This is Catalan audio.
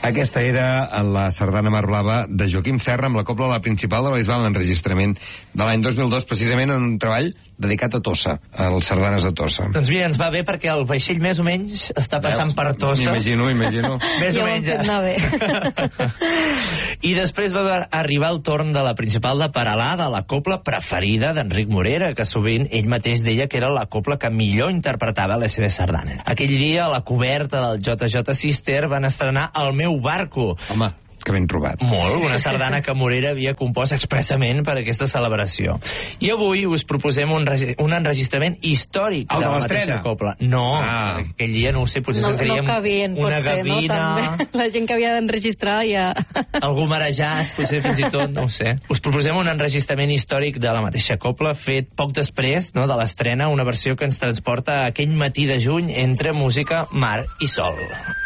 Aquesta era la sardana Mar Blava de Joaquim Serra amb la cobla a la principal de la Bisbal, l'enregistrament de l'any 2002, precisament en un treball dedicat a Tossa, als sardanes de Tossa. Doncs mira, ens va bé perquè el vaixell més o menys està passant per Tossa. M'imagino. Més o menys. I després va arribar el torn de la principal de Peralada, la cobla preferida d'Enric Morera, que sovint ell mateix deia que era la cobla que millor interpretava les seves sardanes. Aquell dia, a la coberta del JJ Sister, van estrenar El meu barco. Home, que ben trobat. Molt, una sardana que Morera havia compost expressament per aquesta celebració. I avui us proposem un enregistrament històric de la mateixa cobla. No, aquell dia no ho sé, potser sentiríem una gavina... No, la gent que havia d'enregistrar ja... Algú marejat, potser fins i tot, no ho sé. Us proposem un enregistrament històric de la mateixa cobla, fet poc després, no, de l'estrena, una versió que ens transporta a aquell matí de juny entre música, mar i sol.